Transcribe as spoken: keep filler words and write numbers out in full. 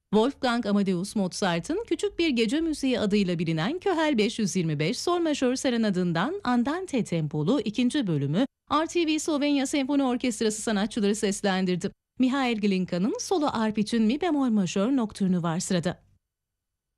Wolfgang Amadeus Mozart'ın Küçük Bir Gece Müziği adıyla bilinen Köhel beş yüz yirmi beş Sol Majör Serenadından Andante tempolu ikinci bölümü R T V Slovenya Senfoni Orkestrası sanatçıları seslendirdi. Mihail Glinka'nın solo arp için mi bemol majör noktürnü var sırada.